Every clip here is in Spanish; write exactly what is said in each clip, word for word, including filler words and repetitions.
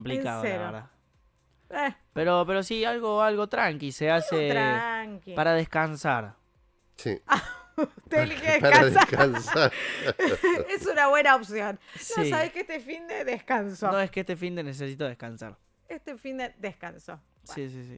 complicado, la serio. verdad. Eh, Pero, pero sí, algo, algo tranqui, se hace tranqui. para descansar. Sí. Usted elige Para descansar. descansar. Es una buena opción. No, Sí. sabes que este fin de descanso. No, es que este fin de necesito descansar. Este fin de descanso. Bueno, Sí, sí, sí.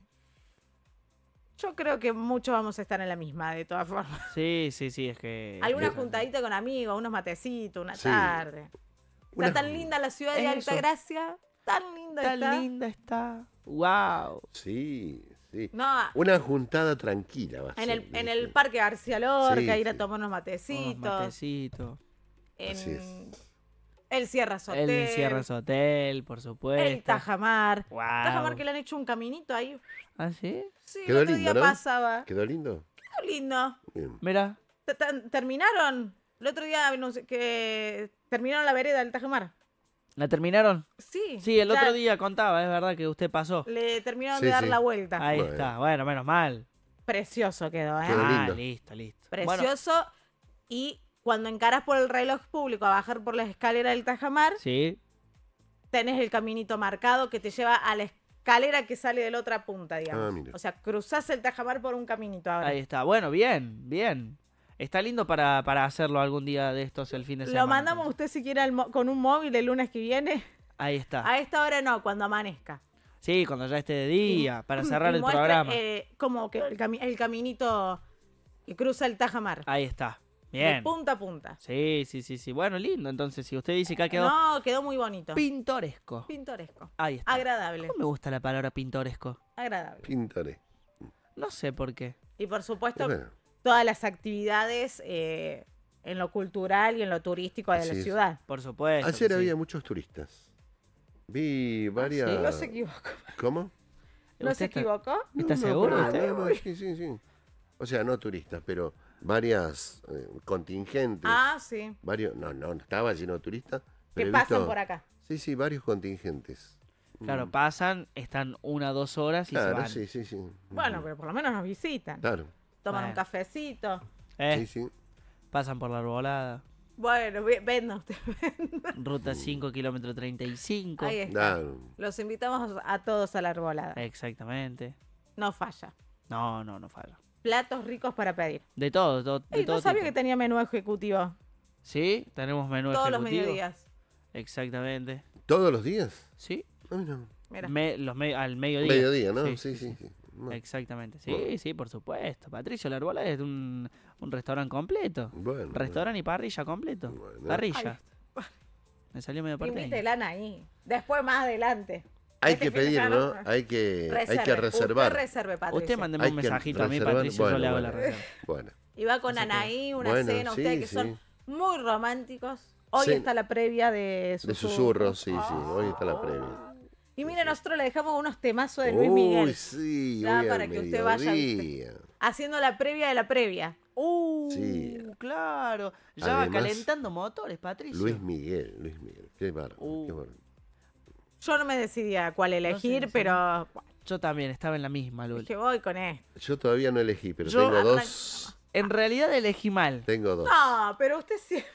yo creo que muchos vamos a estar en la misma, de todas formas. Sí, sí, sí, es que... Alguna es que- juntadita con amigos, unos matecitos, una Sí. tarde. Una- Está tan linda la ciudad de Eso. Altagracia. Tan linda Tan está. linda está. Wow. Sí, sí. No, Una juntada tranquila va a en ser, el, en ¿viste? el Parque García Lorca, Sí, ir a sí. tomar unos Unos matecitos. matecitos. Así es. En el Sierras Hotel. El Sierras Hotel, por supuesto. El Tajamar. Wow. Tajamar que le han hecho un caminito ahí. ¿Ah, sí? Sí, Quedó el otro lindo, día ¿no? pasaba. ¿Quedó lindo? Quedó lindo. Bien. Mira. T- t- ¿Terminaron? El otro día no sé, que terminaron la vereda del Tajamar. ¿La terminaron? Sí. Sí, el ya otro día contaba, es verdad que usted pasó. Le terminaron Sí, de dar sí. la vuelta. Ahí Bueno. está. Bueno, menos mal. Precioso quedó, ¿eh? Quedó Ah, lindo. listo, listo. Bueno, Precioso. Y cuando encaras por el reloj público a bajar por la escalera del Tajamar, sí. tenés el caminito marcado que te lleva a la escalera que sale de la otra punta, digamos. Ah, mira. O sea, cruzás el Tajamar por un caminito ahora. Ahí está. Bueno, bien, bien. Está lindo para, para hacerlo algún día de estos el fin de semana. Lo mandamos entonces. usted si quiere al mo- con un móvil el lunes que viene. Ahí está. A esta hora no, cuando amanezca. Sí, cuando ya esté de día, para cerrar Y el muestra, programa. eh, como que el, cami- el caminito que cruza el Tajamar. Ahí está. De Bien. punta a punta. Sí, sí, sí, sí. Bueno, lindo. Entonces, si usted dice que ha quedado No, quedó muy bonito. pintoresco. Pintoresco. Ahí está. Agradable. No me gusta la palabra pintoresco. Agradable. Pintores. No sé por qué. Y por supuesto, Bueno, todas las actividades eh, en lo cultural y en lo turístico de Así la es. ciudad. Por supuesto. ayer que sí. había muchos turistas. Vi varias... sí? No se equivocó. ¿Cómo? ¿No ¿Usted se está- equivocó? ¿Está No, no, seguro pero- usted? no, no, sí, sí, sí. O sea, no turistas, pero varias eh, contingentes. Ah, sí. Varios, no, no, no estaba lleno de turistas. Que pero he pasan visto- por acá. Sí, sí, varios contingentes. Claro, Mm, pasan, están una o dos horas y se claro, van. sí, sí, sí. Bueno, Mm, pero por lo menos nos visitan. Claro, Toman un Bueno. cafecito. Eh, sí, sí. Pasan por la arbolada. Bueno, ve- venga usted. Ruta cinco, kilómetro treinta y cinco. Ahí está. Claro. Los invitamos a todos a la arbolada. Exactamente. No falla. No, no, no falla. Platos ricos para pedir. De todo, todo- de Ey, todo no sabía tipo. que tenía menú ejecutivo. Sí, tenemos menú Todos los ejecutivo. mediodías. Exactamente. ¿Todos los días? Sí, Ah, no. Mira. me- los me- al mediodía. Mediodía, ¿no? Sí, Sí, sí, sí, sí. No. Exactamente. Sí, Bueno. sí, por supuesto. Patricio, la arbolada es un, un restaurante completo. Bueno, Restaurante y parrilla completo. Bueno. Parrilla. Ahí Me salió medio porteño. Invítela ahí. Después, más adelante. hay Este que fin de pedir, semana, ¿no? Hay que, hay Reserve. que reservar. Usted reserve, Patricio. Usted mándeme Hay un que mensajito a mí, reservar. Patricio, yo Bueno, le hago bueno. la reserva. Bueno, Y va con Así que- Anaí, una Bueno, cena, ustedes sí, que sí. son muy románticos. Hoy Sí. está la previa de de susurros. susurros, sí, sí. Hoy está la previa. Y mire, nosotros le dejamos unos temazos de Luis Miguel. Uy, sí, Ya, hoy al para que usted vaya, mediodía. Haciendo la previa de la previa. Uh, Sí. claro. Ya va Además, calentando motores, Patricio. Luis Miguel, Luis Miguel. Qué bárbaro, Uh. qué bárbaro. Yo no me decidía cuál elegir, sí, sí. pero Yo también estaba en la misma, Luli. dije, voy con esto. Yo todavía no elegí, pero Yo tengo arranco dos. En realidad elegí mal. Tengo dos. No, pero usted sí.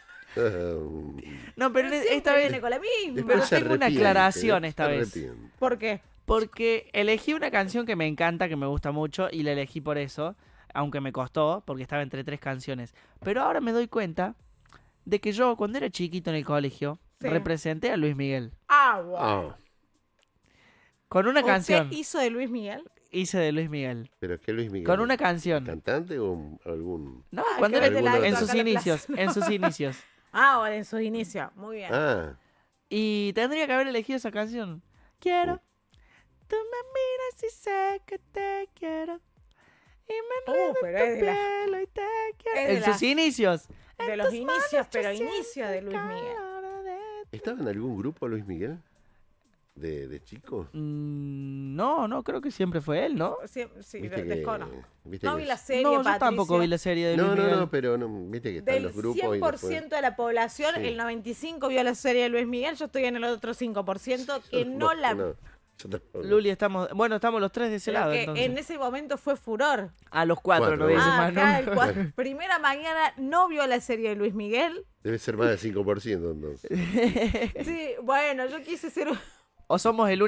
No, pero Siempre esta vez... viene con la misma. Después pero se tengo una arrepiente, aclaración se esta vez. arrepiente. ¿Por qué? Porque elegí una canción que me encanta, que me gusta mucho, y la elegí por eso, aunque me costó, porque estaba entre tres canciones. Pero ahora me doy cuenta de que yo, cuando era chiquito en el colegio, Sí. representé a Luis Miguel. Ah, bueno. Ah, Con una ¿Usted canción hizo de Luis Miguel? hice de Luis Miguel. pero ¿qué Luis Miguel? Con una canción. ¿Cantante o un- algún...? No, Ah, cuando que era vete la- en toca sus la inicios, plaza. en sus inicios. Ah, bueno, en sus inicios. Muy bien. Ah, Y tendría que haber elegido esa canción. Quiero. Tú me miras y sé que te quiero. Y me Uh, enredo pero en es tu de la- pelo y te quiero. es de En la- sus inicios. De En los tus inicios, manos pero yo inicio siento de el Luis Miguel. calor de tu- ¿estaba en algún grupo Luis Miguel? ¿De, de chico? Mm, no, no, creo que siempre fue él, ¿no? Sí, sí, ¿Viste de- que- desconozco. viste No que vi la es- serie, No, yo Patricio. tampoco vi la serie de Luis No, no, Miguel. no, pero no, viste que están Del los grupos y cien por después... ciento de la población, Sí. el noventa y cinco por ciento vio la serie de Luis Miguel. Yo estoy en el otro cinco por ciento que no la... no, yo tampoco. Luli, estamos, bueno, estamos los tres de ese pero lado, que entonces. en ese momento fue furor. A los cuatro, Cuatro, no dice Ah, más acá el nunca. cua- primera mañana no vio la serie de Luis Miguel. Debe ser más del cinco por ciento entonces. Sí, bueno, yo quise ser un- o somos el